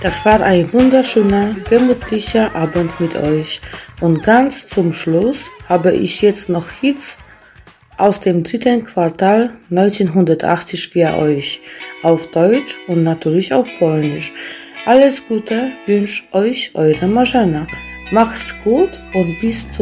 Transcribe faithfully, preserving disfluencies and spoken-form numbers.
Das war ein wunderschöner, gemütlicher Abend mit euch. Und ganz zum Schluss habe ich jetzt noch Hits aus dem dritten Quartal neunzehnhundertachtzig für euch. Auf Deutsch und natürlich auf Polnisch. Alles Gute wünscht euch eure Marzena. Macht's gut und bis zum